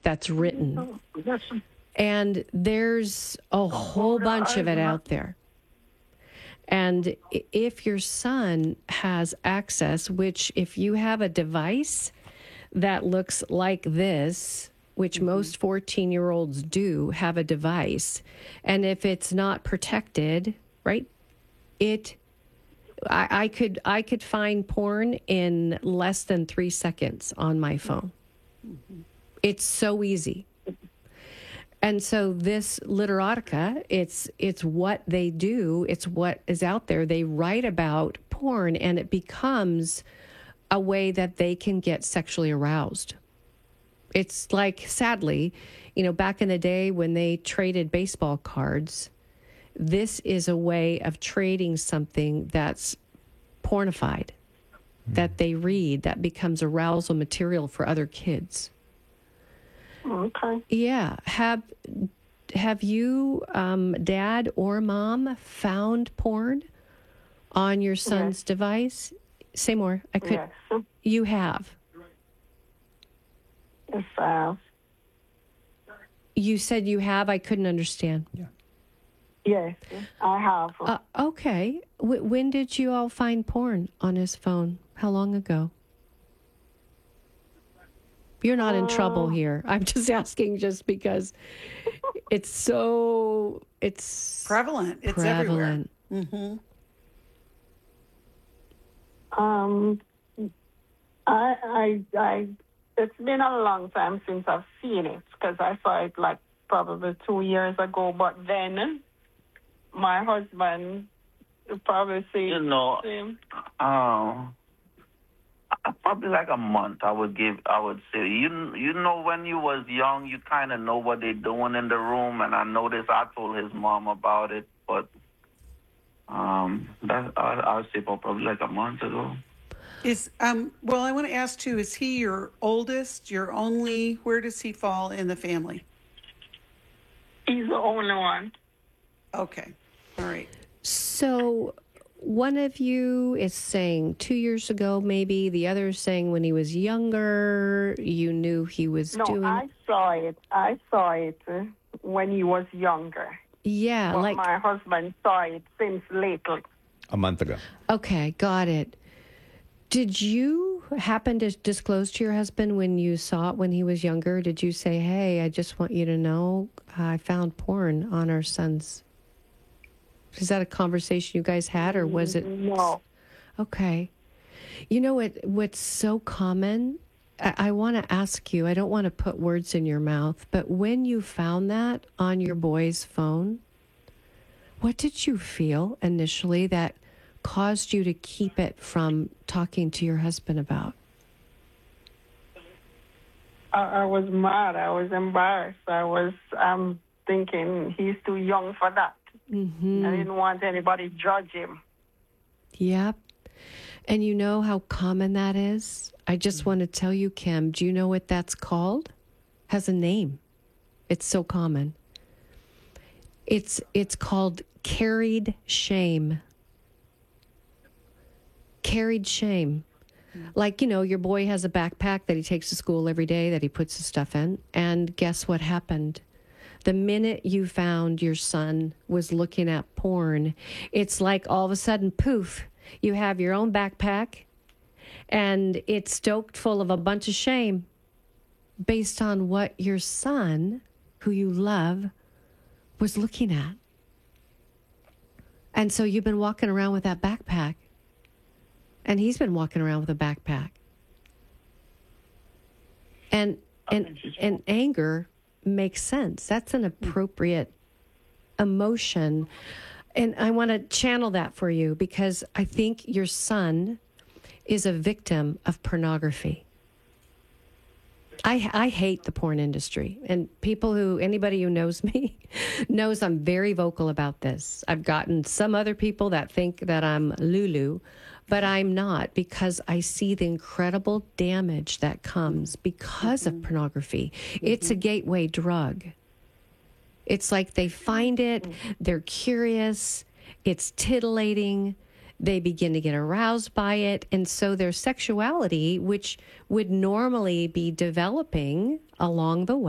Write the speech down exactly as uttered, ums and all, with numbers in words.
that's written. Oh, that's, And there's a whole bunch of it out there. And if your son has access, which if you have a device that looks like this, which mm-hmm. most fourteen-year-olds do have a device, and if it's not protected, right, it, I, I could I could find porn in less than three seconds on my phone. Mm-hmm. It's so easy. And so this Literotica, it's it's what they do. It's what is out there. They write about porn, and it becomes a way that they can get sexually aroused. It's like, sadly, you know, back in the day when they traded baseball cards, this is a way of trading something that's pornified, mm. that they read, that becomes arousal material for other kids. Okay. Yeah. Have have you, um, Dad or Mom, found porn on your son's yes. device? Say more. I could. Yes. You have. Yes, I have. You said you have. I couldn't understand. Yeah. Yes, I have. Uh, okay. W- when did you all find porn on his phone? How long ago? You're not in trouble here. I'm just asking just because it's so, it's prevalent. It's prevalent. everywhere. Mm-hmm. Um, I, I, I, it's been a long time since I've seen it because I saw it like probably two years ago. But then my husband probably see you know, him. Um. Probably like a month, I would give. I would say, you you know, when you was young, you kind of know what they're doing in the room, and I noticed. I told his mom about it, but um, that I I would say probably like a month ago. Is um well, I want to ask too. Is he your oldest? Your only? Where does he fall in the family? He's the only one. Okay, all right. So. One of you is saying two years ago, maybe. The other is saying when he was younger, you knew he was no, doing... No, I saw it. I saw it when he was younger. Yeah, but like... my husband saw it since lately. A month ago. Okay, got it. Did you happen to disclose to your husband when you saw it when he was younger? Did you say, hey, I just want you to know I found porn on our son's... Is that a conversation you guys had, or was it? No. Okay. You know what? What's so common? I, I want to ask you. I don't want to put words in your mouth, but when you found that on your boy's phone, what did you feel initially that caused you to keep it from talking to your husband about? I, I was mad. I was embarrassed. I was um, thinking he's too young for that. Mm-hmm. I didn't want anybody to judge him. Yep. And you know how common that is? I just want to tell you, Kim, do you know what that's called? Has a name. It's so common. It's it's called carried shame. Carried shame. Like, you know, your boy has a backpack that he takes to school every day that he puts his stuff in. And guess what happened? The minute you found your son was looking at porn, it's like all of a sudden, poof, you have your own backpack and it's stoked full of a bunch of shame based on what your son, who you love, was looking at. And so you've been walking around with that backpack, and he's been walking around with a backpack. And and and anger makes sense. That's an appropriate emotion. And I want to channel that for you because I think your son is a victim of pornography. I, I hate the porn industry, and people who, anybody who knows me knows I'm very vocal about this. I've gotten some other people that think that I'm Lulu, but I'm not, because I see the incredible damage that comes because mm-hmm. of pornography. Mm-hmm. It's a gateway drug. It's like they find it, they're curious, it's titillating, they begin to get aroused by it, and so their sexuality, which would normally be developing along the way,